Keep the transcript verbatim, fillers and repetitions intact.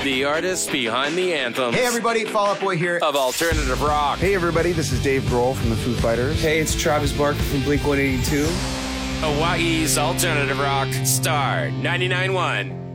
The artists behind the anthems. Hey everybody, Fall Out Boy here. Of alternative rock. Hey everybody, this is Dave Grohl from the Foo Fighters. Hey, it's Travis Barker from Blink one eighty-two. Hawaii's alternative rock. Star ninety-nine point one.